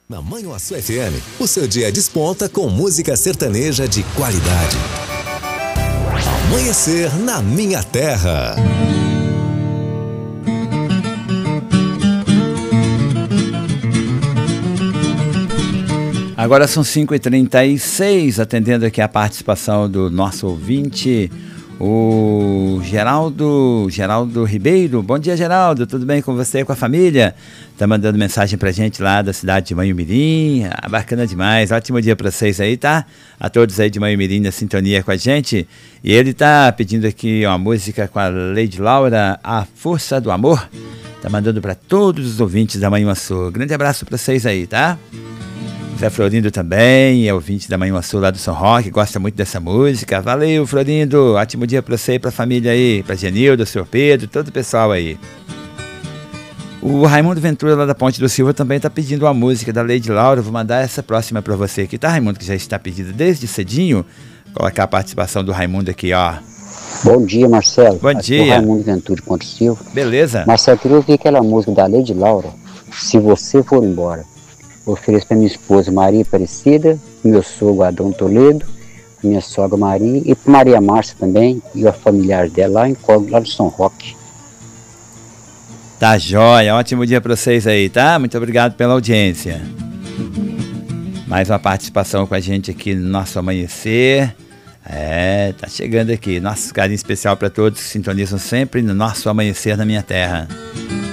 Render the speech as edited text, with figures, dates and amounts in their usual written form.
Na Manhuaçu FM, o seu dia desponta com música sertaneja de qualidade. Amanhecer na minha terra. Agora são 5h36, atendendo aqui a participação do nosso ouvinte, o Geraldo Ribeiro. Bom dia, Geraldo, tudo bem com você e com a família? Tá mandando mensagem pra gente lá da cidade de Manhumirim. Bacana demais, ótimo dia pra vocês aí, tá? A todos aí de Manhumirim na sintonia com a gente. E ele tá pedindo aqui uma música com a Lady Laura, A Força do Amor. Tá mandando pra todos os ouvintes da Manhuaçu. Grande abraço pra vocês aí, tá? Zé Florindo também, é ouvinte da Manhuaçu lá do São Roque, gosta muito dessa música. Valeu, Florindo, ótimo dia pra você e pra família aí, pra Genildo, Sr. Pedro, todo o pessoal aí. O Raimundo Ventura lá da Ponte do Silva também tá pedindo uma música da Lady Laura. Vou mandar essa próxima pra você aqui, tá, Raimundo, que já está pedida desde cedinho. Vou colocar a participação do Raimundo aqui, ó. Bom dia, Marcelo. Bom dia. Aqui é o Raimundo Ventura de Ponte do Silva. Beleza. Marcelo, queria ouvir aquela música da Lady Laura, Se Você For Embora. Eu ofereço para minha esposa Maria Aparecida, meu sogro Adão Toledo, minha sogra Maria e para Maria Márcia também e a familiar dela lá em Código, lá do São Roque. Tá jóia, ótimo dia para vocês aí, tá? Muito obrigado pela audiência. Mais uma participação com a gente aqui no nosso amanhecer. Tá chegando aqui. Nosso carinho especial para todos que sintonizam sempre no nosso amanhecer na minha terra.